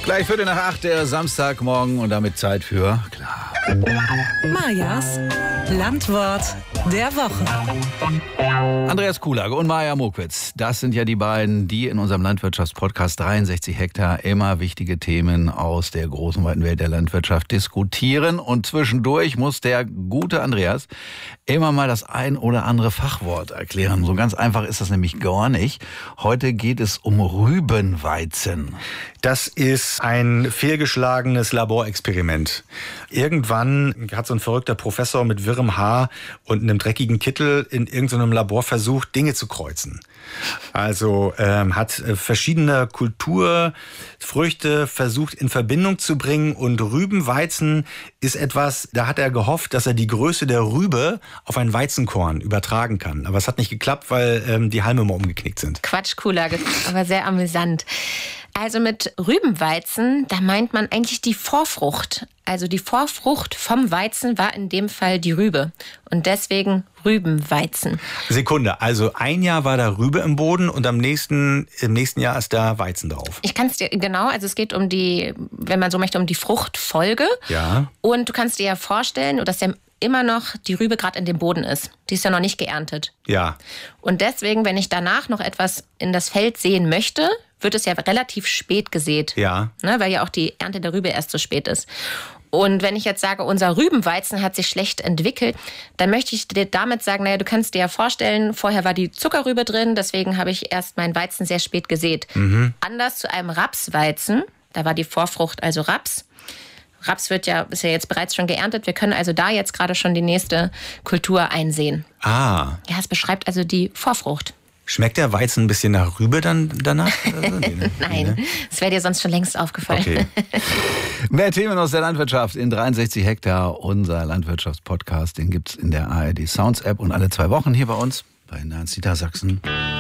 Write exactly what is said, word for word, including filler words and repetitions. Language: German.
Gleich Viertel nach acht, der Samstagmorgen und damit Zeit für, klar, Majas Landwort der Woche. Andreas Kuhlage und Maja Mokwitz, das sind ja die beiden, die in unserem Landwirtschaftspodcast dreiundsechzig Hektar immer wichtige Themen aus der großen, weiten Welt der Landwirtschaft diskutieren. Und zwischendurch muss der gute Andreas immer mal das ein oder andere Fachwort erklären. So ganz einfach ist das nämlich gar nicht. Heute geht es um Rübenweizen. Das ist ein fehlgeschlagenes Laborexperiment. Irgendwann hat so ein verrückter Professor mit wirrem Haar und einem dreckigen Kittel in irgendeinem Labor versucht, Dinge zu kreuzen. Also ähm, hat äh, verschiedene Kulturfrüchte versucht in Verbindung zu bringen, und Rübenweizen ist etwas, da hat er gehofft, dass er die Größe der Rübe auf ein Weizenkorn übertragen kann. Aber es hat nicht geklappt, weil ähm, die Halme mal umgeknickt sind. Quatsch, Kuhlage, aber sehr amüsant. Also mit Rübenweizen, da meint man eigentlich die Vorfrucht. Also die Vorfrucht vom Weizen war in dem Fall die Rübe. Und deswegen Rübenweizen. Sekunde, also ein Jahr war da Rübe im Boden und am nächsten, im nächsten Jahr ist da Weizen drauf. Ich kann es dir, genau, also es geht um die, wenn man so möchte, um die Fruchtfolge. Ja. Und du kannst dir ja vorstellen, dass ja immer noch die Rübe gerade in dem Boden ist. Die ist ja noch nicht geerntet. Ja. Und deswegen, wenn ich danach noch etwas in das Feld säen möchte, wird es ja relativ spät gesät. Ja. Ne, weil ja auch die Ernte der Rübe erst so spät ist. Und wenn ich jetzt sage, unser Rübenweizen hat sich schlecht entwickelt, dann möchte ich dir damit sagen, naja, du kannst dir ja vorstellen, vorher war die Zuckerrübe drin, deswegen habe ich erst meinen Weizen sehr spät gesät. Mhm. Anders zu einem Rapsweizen, da war die Vorfrucht also Raps. Raps wird ja, ist ja jetzt bereits schon geerntet. Wir können also da jetzt gerade schon die nächste Kultur einsehen. Ah. Ja, es beschreibt also die Vorfrucht. Schmeckt der Weizen ein bisschen nach Rübe dann danach? Nee, ne? Nein, das wäre dir sonst schon längst aufgefallen. Okay. Mehr Themen aus der Landwirtschaft in dreiundsechzig Hektar. Unser Landwirtschaftspodcast, den gibt's in der A R D Sounds App und alle zwei Wochen hier bei uns bei Nancy Sachsen.